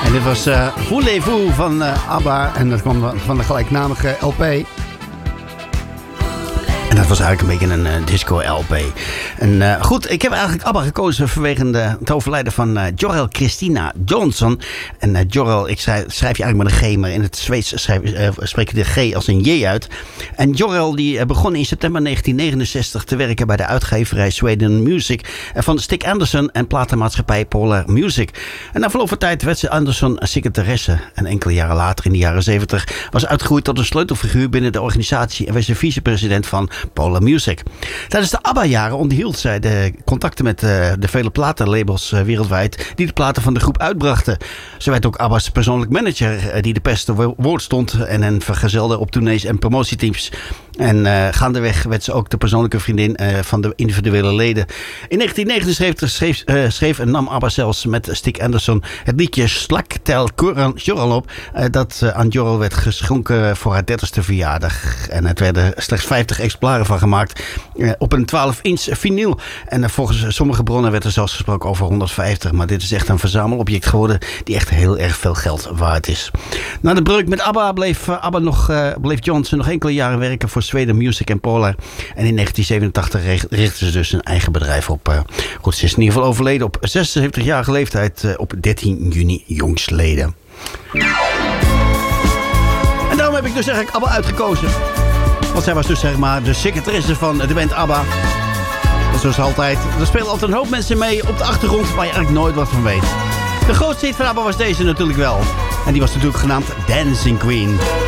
En dit was Voulez-vous van ABBA. En dat kwam van de gelijknamige LP. En dat was eigenlijk een beetje een disco-LP. En goed, ik heb eigenlijk ABBA gekozen vanwege het overlijden van Jorrel Christina Johnson. En Jorrel, ik schrijf je eigenlijk met een G, maar in het Zweeds spreek je de G als een J uit. En Jorrel die begon in september 1969 te werken bij de uitgeverij Sweden Music van Stig Anderson en platenmaatschappij Polar Music. En na verloop van tijd werd ze Anderson secretaresse. En enkele jaren later, in de jaren 70, was uitgegroeid tot een sleutelfiguur binnen de organisatie en werd ze vicepresident van Polar Music. Tijdens de ABBA-jaren onderhield zij de contacten met de vele platenlabels wereldwijd die de platen van de groep uitbrachten. Ze werd ook ABBA's persoonlijk manager die de pers te woord stond en hen vergezelde op tournees en promotieteams. En gaandeweg werd ze ook de persoonlijke vriendin van de individuele leden. In 1979 schreef en nam ABBA zelfs met Stig Anderson het liedje Slag Tel Jorrel op. Dat aan Jorrel werd geschonken voor haar 30ste verjaardag. En het werden slechts 50 exemplaren van gemaakt op een 12-inch vinyl. En volgens sommige bronnen werd er zelfs gesproken over 150. Maar dit is echt een verzamelobject geworden die echt heel erg veel geld waard is. Na de breuk met ABBA bleef Johnson nog enkele jaren werken voor Sweden Music en Polar. En in 1987 richtte ze dus een eigen bedrijf op. Goed, ze is in ieder geval overleden op 76-jarige leeftijd op 13 juni jongstleden. En daarom heb ik dus eigenlijk ABBA uitgekozen. Want zij was dus zeg maar de secretaresse van de band ABBA. En zoals altijd, er spelen altijd een hoop mensen mee op de achtergrond waar je eigenlijk nooit wat van weet. De grootste hit van ABBA was deze natuurlijk wel. En die was natuurlijk genaamd Dancing Queen.